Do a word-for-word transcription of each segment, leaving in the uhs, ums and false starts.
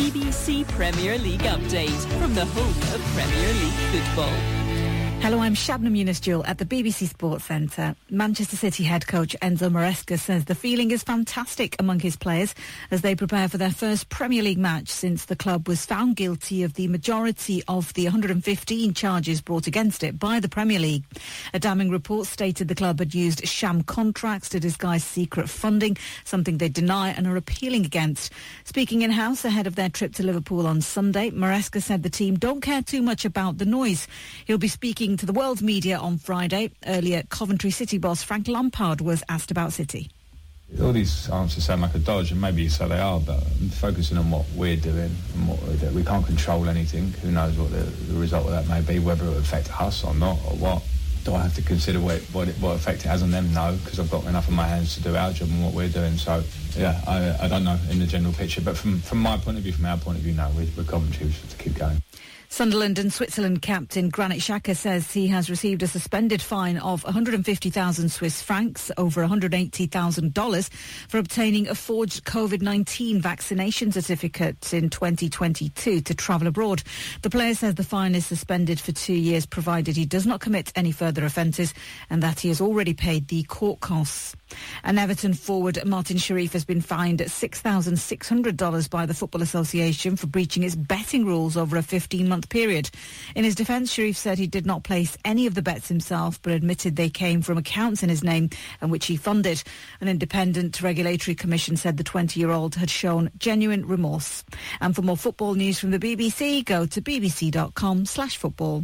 B B C Premier League update from the home of Premier League football. Hello, I'm Shabnam Yunus-Jewell at the B B C Sports Centre. Manchester City head coach Enzo Maresca says the feeling is fantastic among his players as they prepare for their first Premier League match since the club was found guilty of the majority of the one hundred fifteen charges brought against it by the Premier League. A damning report stated the club had used sham contracts to disguise secret funding, something they deny and are appealing against. Speaking in-house ahead of their trip to Liverpool on Sunday, Maresca said the team don't care too much about the noise. He'll be speaking to the world's media on Friday. Earlier, Coventry City boss Frank Lampard was asked about City. All these answers sound like a dodge, and maybe so they are, but I'm focusing on what we're doing and what we're doing. We can't control anything. Who knows what the, the result of that may be, whether it will affect us or not, or what. Do I have to consider what, what, it, what effect it has on them? No, because I've got enough in my hands to do our job and what we're doing. So, yeah, I, I don't know in the general picture, but from, from my point of view, from our point of view, no, we're, we're Coventry, we should keep going. Sunderland and Switzerland captain Granit Xhaka says he has received a suspended fine of one hundred fifty thousand Swiss francs, over one hundred eighty thousand dollars, for obtaining a forged COVID nineteen vaccination certificate in twenty twenty-two to travel abroad. The player says the fine is suspended for two years provided he does not commit any further offences and that he has already paid the court costs. And Everton forward Martin Sharif has been fined six thousand six hundred dollars by the Football Association for breaching its betting rules over a fifteen-month period. In his defence, Sharif said he did not place any of the bets himself, but admitted they came from accounts in his name and which he funded. An independent regulatory commission said the twenty-year-old had shown genuine remorse. And for more football news from the B B C, go to bbc.com slash football.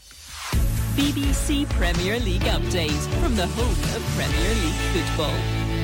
B B C Premier League update from the home of Premier League football.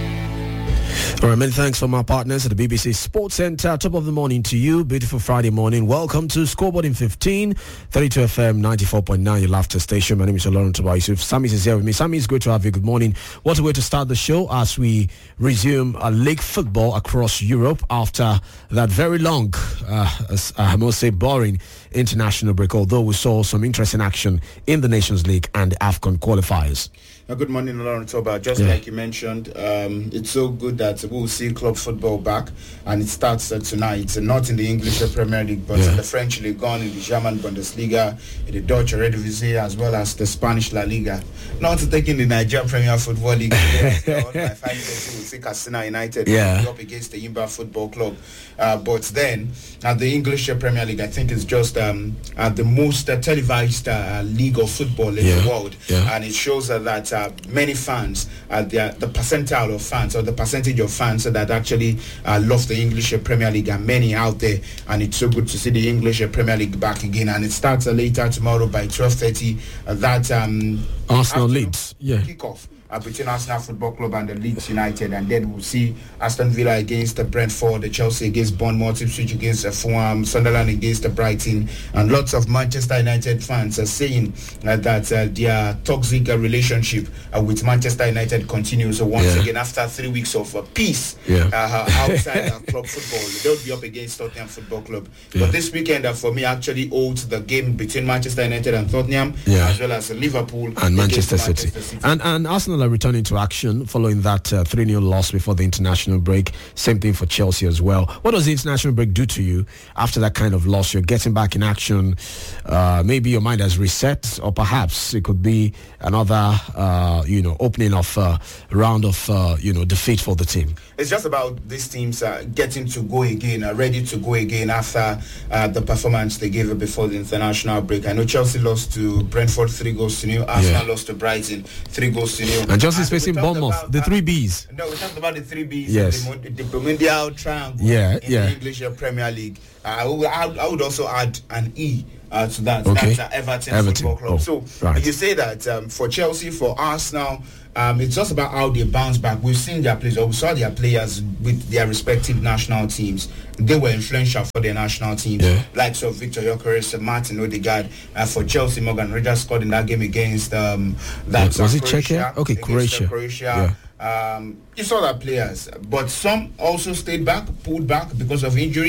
All right, many thanks from our partners at the B B C Sports Centre. Top of the morning to you. Beautiful Friday morning. Welcome to Scoreboard in fifteen, thirty-two F M, ninety-four point nine, your laughter station. My name is Olorun Toba Yusuf. Sammy is here with me. Sammy, it's great to have you. Good morning. What a way to start the show as we resume uh, league football across Europe after that very long, uh, I must say boring international break, although we saw some interesting action in the Nations League and the AFCON qualifiers. Uh, good morning, Lauren Toba. Just yeah. like you mentioned, um, it's so good that we'll see club football back, and it starts uh, tonight, uh, not in the English Premier League, but yeah. in the French League One, in the German Bundesliga, in the Dutch Eredivisie, as well as the Spanish La Liga. Not to take in the Nigerian Premier Football League. My five thirty will see Katsina United yeah. up against the Imba Football Club. Uh, but then, at the English Premier League, I think it's just um, uh, the most uh, televised uh, league of football in yeah. the world, yeah. and it shows uh, that uh, many fans, uh, the, the percentile of fans, or the percentage of fans uh, that actually uh, love the English Premier League, are many out there, and it's so good to see the English Premier League back again. And it starts uh, later tomorrow by twelve thirty. Uh, that um, Arsenal Leeds, yeah, kickoff. Uh, between Arsenal Football Club and the Leeds United, and then we'll see Aston Villa against the Brentford, the Chelsea against Bournemouth, Ipswich against uh, Fulham, Sunderland against the Brighton, and lots of Manchester United fans are saying uh, that uh, their toxic uh, relationship uh, with Manchester United continues uh, once yeah. again after three weeks of uh, peace yeah. uh, outside uh, club football. They'll be up against Tottenham Football Club. Yeah. But this weekend, uh, for me, actually holds the game between Manchester United and Tottenham, yeah. as well as uh, Liverpool and Manchester, Manchester City. City. And and Arsenal are returning to action following that uh, three nil loss before the international break. Same thing for Chelsea as well. What does the international break do to you after that kind of loss? You're getting back in action. Uh, maybe your mind has reset, or perhaps it could be another, uh, you know, opening of uh, round of, uh, you know, defeat for the team. It's just about these teams uh, getting to go again, uh, ready to go again after uh, the performance they gave before the international break. I know Chelsea lost to Brentford three goals to nil. Arsenal yeah. lost to Brighton three goals to nil. And Chelsea's facing Bournemouth, about, the three Bs. Uh, no, we talked about the three Bs. Yes. The, the Bermudial Triangle yeah, in yeah. the English Premier League. Uh, I, would, I would also add an E. Uh, to that, okay. that's uh, Everton, Everton Football Club. Oh, so right. you say that um, for Chelsea, for Arsenal, um, it's just about how they bounce back. We've seen their players, or we saw their players with their respective national teams. They were influential for their national teams, yeah. like so Victor Gyökeres, Martin Odegaard. Uh, for Chelsea, Morgan Rogers scored in that game against um, that. Was uh, it Czechia? Okay, Croatia. Uh, Croatia. Yeah. Um, you saw that players, but some also stayed back, pulled back because of injury.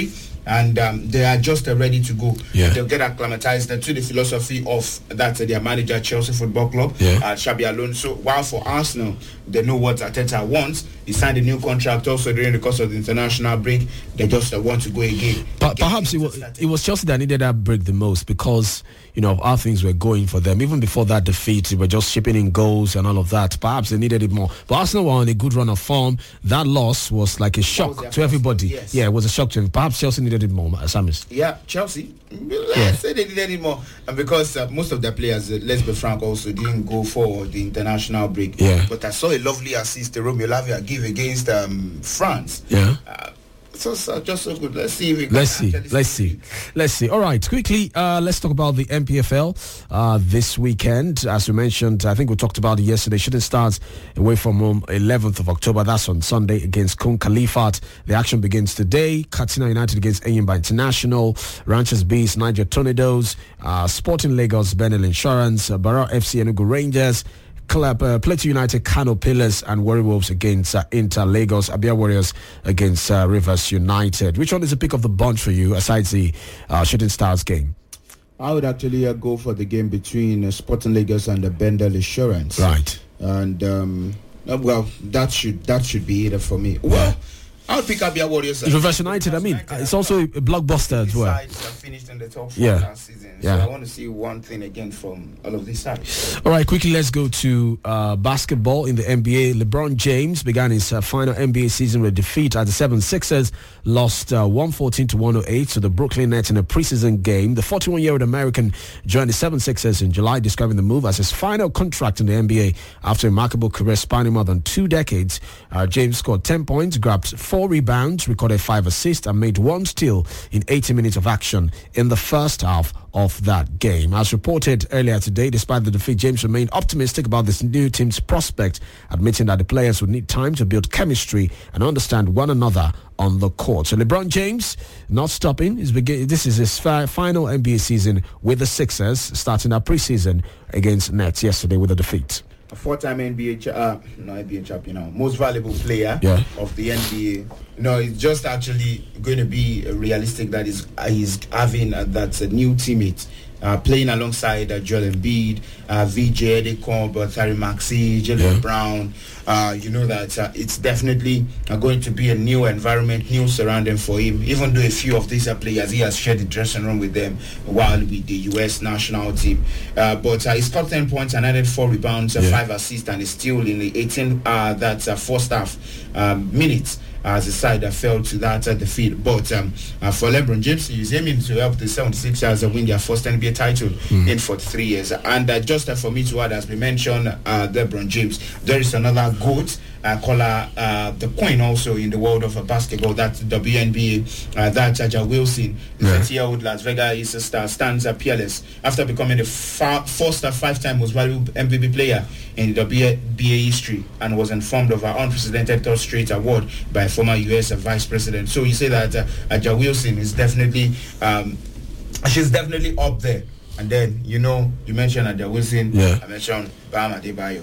and um, they are just uh, ready to go. Yeah. They'll get acclimatized uh, to the philosophy of that uh, their manager, Chelsea Football Club, yeah. uh, Xabi Alonso. While for Arsenal, they know what Arteta wants. He signed a new contract also during the course of the international break. They just uh, want to go again. But perhaps it was, it was Chelsea that needed that break the most because, you know, how things were going for them. Even before that defeat, they were just shipping in goals and all of that. Perhaps they needed it more. But Arsenal were on a good run of form. That loss was like a shock to everybody. Yes. Yeah, it was a shock to everybody. Perhaps Chelsea needed it more, Samis. Yeah, Chelsea. Let's Yeah. say they needed it more. And because uh, most of their players, uh, let's be frank, also didn't go for the international break. Yeah. But I saw a lovely assist Romeo Lavia give against um, France. Yeah. Uh, So, so just so good. Let's see if we can Let's see. actually Let's see. Let's see. All right. Quickly, uh, let's talk about the N P F L uh, this weekend. As we mentioned, I think we talked about it yesterday. Shooting Stars away from home, eleventh of October. That's on Sunday against Kun Khalifat. The action begins today. Katsina United against Enyimba International. Ranchers Bees, Niger Tornadoes. Uh, Sporting Lagos, Benel Insurance. Uh, Barra F C, Enugu Rangers. Club, uh, Plateau United, Kano Pillars, and Warri Wolves against uh, Inter Lagos, Abia Warriors against uh, Rivers United. Which one is the pick of the bunch for you, aside the uh, Shooting Stars game? I would actually uh, go for the game between uh, Sporting Lagos and the Bendel Insurance. Right. And um, uh, well, that should that should be it for me. Well, I would pick Abia Warriors. Rivers United, I mean, it's also a blockbuster as well. Sides have finished in the top four Yeah. last season. Yeah. So I want to see one thing again from all of these sides. All right, quickly, let's go to uh, basketball in the N B A. LeBron James began his uh, final N B A season with defeat as the seventy-sixers lost uh, one fourteen to one oh eight to the Brooklyn Nets in a preseason game. The forty-one-year-old American joined the seventy-sixers in July, describing the move as his final contract in the N B A after a remarkable career spanning more than two decades. Uh, James scored ten points, grabbed four rebounds, recorded five assists, and made one steal in eighty minutes of action in the first half of that game. As reported earlier today, despite the defeat, James remained optimistic about this new team's prospect, admitting that the players would need time to build chemistry and understand one another on the court. So LeBron James not stopping. He's begin- this is his fi- final N B A season with the Sixers, starting our preseason against Nets yesterday with a defeat. A four-time N B A, cha- uh, no N B A champion now, most valuable player Yeah. of the N B A. No, it's just actually going to be realistic that he's, uh, he's having uh, that uh, new teammate uh, playing alongside uh, Joel Embiid, uh, V J Edekon, Tari Maxey, Jalen Yeah. Brown. Uh, you know that uh, it's definitely uh, going to be a new environment, new surrounding for him. Even though a few of these uh, players, he has shared the dressing room with them while with the U S national team. Uh, but uh, he scored ten points and added four rebounds, uh, Yeah. five assists, and is still in the eighteen uh, that's uh, first half um, minutes. As the side that fell to that uh, defeat. But um, uh, for LeBron James, he's aiming to help the seventy-sixers uh, win their first N B A title mm. in forty-three years. And uh, just uh, for me to add, as we mentioned, uh, LeBron James, there is another GOAT, uh, caller, uh, the coin also in the world of uh, basketball, that's W N B A, uh, that's Aja Wilson, the thirty-year-old Las Vegas is a star, stands uh, peerless after becoming the fa- first uh, five-time most valuable M V P player in the W N B A history, and was informed of our unprecedented third straight award by former U S Vice President. So you say that uh, Aja Wilson is definitely, um, she's definitely up there. And then, you know, you mentioned Aja Wilson, yeah. I mentioned Bam Adebayo.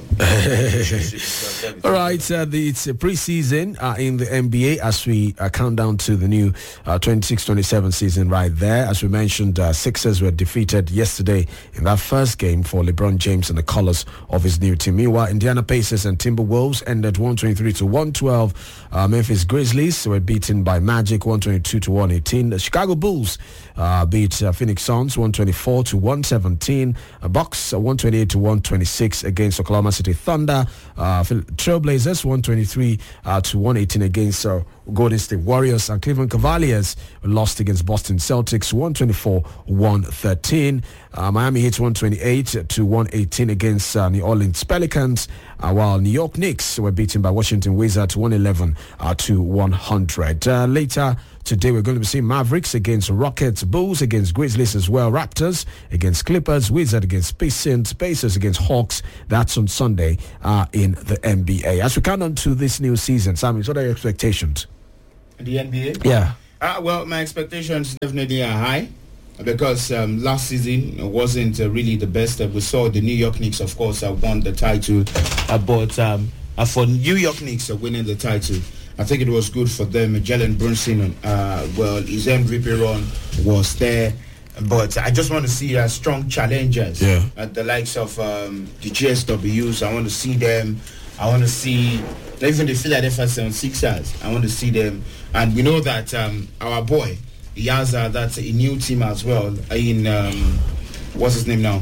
All right, uh, the, it's a preseason uh, in the N B A as we uh, count down to the new uh, twenty-six twenty-seven season right there. As we mentioned, uh, Sixers were defeated yesterday in that first game for LeBron James and the colors of his new team. Meanwhile, Indiana Pacers and Timberwolves ended one twenty-three to one twelve. Uh, Memphis Grizzlies were beaten by Magic one twenty-two to one eighteen. The Chicago Bulls uh, beat uh, Phoenix Suns one twenty-four to one seventeen. Uh, Bucks uh, one twenty-eight to one twenty-six against Oklahoma City Thunder. Uh, Trailblazers one twenty-three uh, to one eighteen against uh, Golden State Warriors, and Cleveland Cavaliers lost against Boston Celtics one twenty-four one thirteen. Uh, Miami Heat one twenty-eight to one eighteen against uh, New Orleans Pelicans, uh, while New York Knicks were beaten by Washington Wizards one eleven uh, to one hundred. Uh, later today we're going to be seeing Mavericks against Rockets, Bulls against Grizzlies as well, Raptors against Clippers, Wizards against Pistons, Pacers against Hawks. That's on Sunday uh, in the N B A. As we count on to this new season, Sammy, what are your expectations? The N B A? Yeah. Uh, well, my expectations definitely are high because um, last season wasn't uh, really the best. Uh, we saw the New York Knicks, of course, uh, won the title. Uh, but um, uh, for New York Knicks uh, winning the title, I think it was good for them. Jalen Brunson, uh, well, his M V P run was there. But I just want to see uh, strong challengers yeah. at the likes of um, the G S Ws. I want to see them. I want to see even the Philadelphia seventy-sixers. I want to see them. And we know that um, our boy, he has uh, that's a new team as well in, um, what's his name now?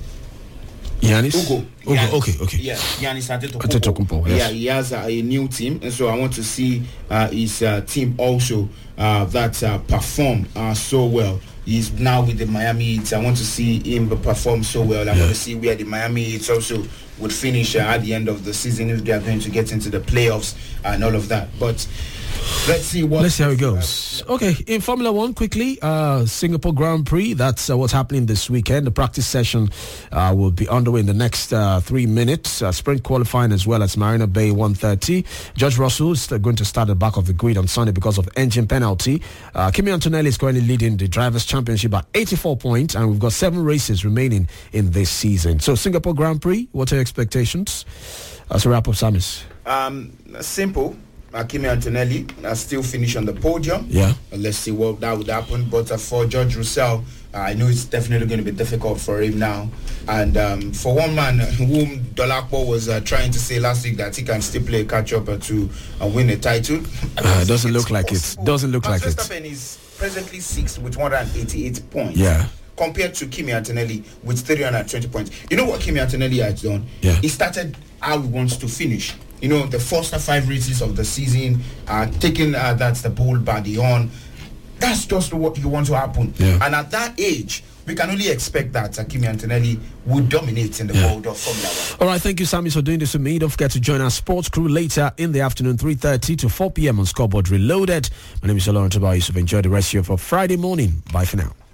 Giannis? Ugo. Ugo. Giannis. Okay, okay. Yeah, Giannis Antetokounmpo. Antetokounmpo, yes. Yeah, he has uh, a new team, and so I want to see uh, his uh, team also uh, that uh, perform uh, so well. He's now with the Miami Heat. I want to see him perform so well. I yeah. want to see where the Miami Heat also would finish uh, at the end of the season if they are going to get into the playoffs and all of that. But let's see what. Let's see how it goes. Uh, okay, in Formula One, quickly, uh, Singapore Grand Prix. That's uh, what's happening this weekend. The practice session uh, will be underway in the next uh, three minutes. Uh, sprint qualifying as well as Marina Bay one thirty. George Russell is going to start at the back of the grid on Sunday because of engine penalty. Uh, Kimi Antonelli is currently leading the Drivers' Championship by eighty-four points, and we've got seven races remaining in this season. So, Singapore Grand Prix, what are your expectations? As a wrap up, Samis. Um, simple. Kimi Antonelli uh, still finish on the podium. Yeah. Uh, let's see what that would happen. But uh, for George Russell, uh, I know it's definitely going to be difficult for him now. And um, for one man whom Dolapo was uh, trying to say last week that he can still play catch-up uh, to uh, win a title. Uh, doesn't look like it. Doesn't look like it. Verstappen is presently sixth with one hundred eighty-eight points. Yeah. Compared to Kimi Antonelli with three hundred twenty points. You know what Kimi Antonelli has done? Yeah. He started how he wants to finish. You know, the first five races of the season, uh, taking uh, that's the bull by the horn. That's just what you want to happen. Yeah. And at that age, we can only expect that uh, Kimi Antonelli would dominate in the yeah. world of Formula One. All right, thank you, Sammy, for doing this with me. Don't forget to join our sports crew later in the afternoon, three thirty to four p.m. on Scoreboard Reloaded. My name is Laurent Tobias. Enjoy the rest of your Friday morning. Bye for now.